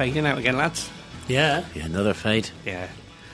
fading out again, lads. Yeah. Yeah, another fade. Yeah.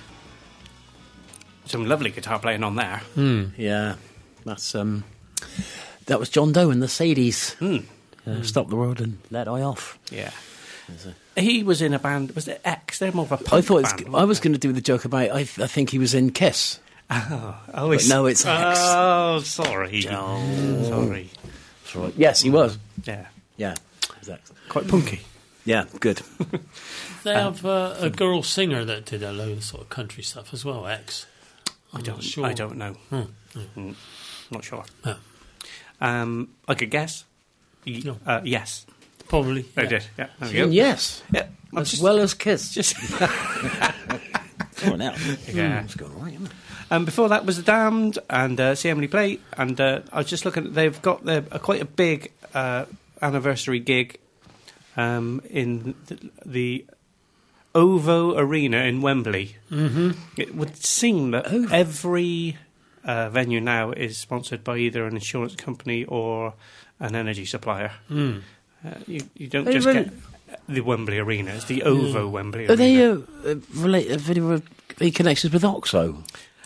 Some lovely guitar playing on there. Yeah, that's that was John Doe and the Sadies. Stop the World and Let I Off. Yeah. He was in a band, was it X? They're more of a punk band. I was going to do the joke about, I think he was in Kiss. Oh, But no, it's X. Oh, sorry. Sorry. That's right. Yes, he was. Yeah. Yeah, it was X. Quite punky. Yeah, good. They have a girl singer that did a load of sort of country stuff as well, X. I don't know. Not sure. Yeah. I could guess. No. Yes. Probably. I yeah. did. Yeah. There we go. Yes, Yeah. as well as Kiss. Just. Come on now. Yeah. It's going all right, isn't it? Before that was The Damned and See Emily Play, and I was just looking. They've got quite a big anniversary gig in the OVO Arena in Wembley. Mm-hmm. It would seem that every venue now is sponsored by either an insurance company or an energy supplier. You don't just get the Wembley Arena; it's the OVO Wembley Arena. Are they related? Are they connections with Oxo?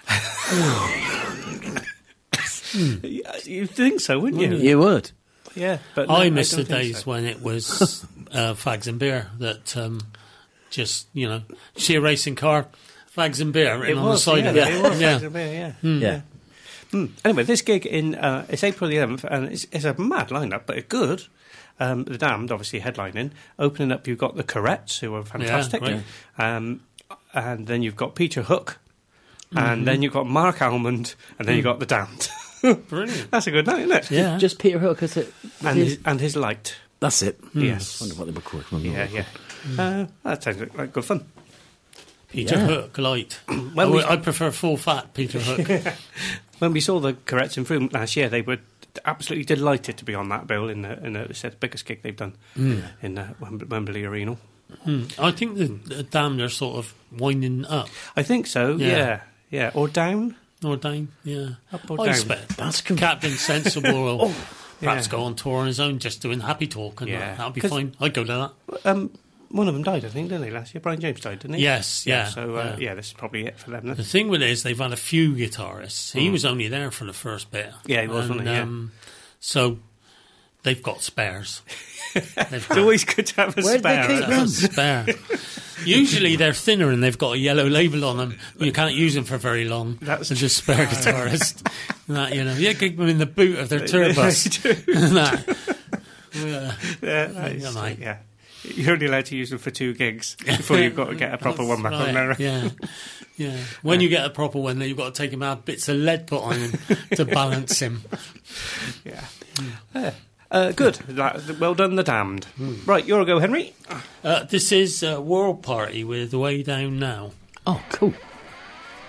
You'd think so, wouldn't you? You would. Yeah, but no, I miss the don't think days so. when it was fags and beer that just, see a racing car, fags and beer written on the side of it. It was Yeah. yeah. Anyway, this gig it's April the 11th, and it's a mad lineup, but it's good. The Damned, obviously, headlining. Opening up, you've got the Corettes, who are fantastic. great. And then you've got Peter Hook, and then you've got Mark Almond, and then you've got the Damned. Brilliant. That's a good night, isn't it? Yeah. Just Peter Hook, is it? And his light. That's it. Yes. I wonder what they were called. Yeah. That sounds like good fun. Peter Hook, light. I prefer full fat Peter Hook. When we saw the Corettes in Frome last year, they were absolutely delighted to be on that bill in the biggest gig they've done in Wembley Arena. I think the Damned are sort of winding up. I think so. Yeah. Yeah. Or down. Or down, yeah. Up or I down. expect That's Captain Sensible will perhaps yeah. go on tour on his own, just doing happy talk, and that'll be 'Cause- fine. I'd go to that. One of them died, I think, didn't he, last year? Brian James died, didn't he? Yes, yeah. So, this is probably it for them then. The thing with it is they've had a few guitarists. He was only there for the first bit. Yeah, he was, wasn't he? Yeah. So they've got spares. It's always good to have a Where'd they spare. keep them? Spare. Usually they're thinner and they've got a yellow label on them. You can't use them for very long. That's They're just spare guitarist. That, you keep them in the boot of their tour bus. That. Yeah. You're only allowed to use them for 2 gigs before you've got to get a proper one back on there. Yeah. When you get a proper one, then you've got to take him out, bits of lead put on him to balance him. Yeah. Good. Well done, The Damned. Right, you're a go, Henry. This is World Party with Way Down Now. Oh, cool.